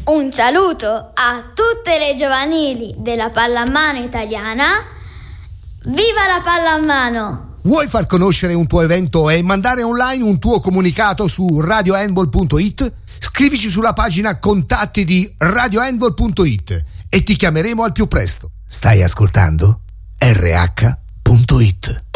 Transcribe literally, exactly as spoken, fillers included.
Un saluto a tutte le giovanili della pallamano italiana. Viva la pallamano! Vuoi far conoscere un tuo evento e mandare online un tuo comunicato su radio handball punto it? Scrivici sulla pagina contatti di radio handball punto it e ti chiameremo al più presto. Stai ascoltando R H punto it.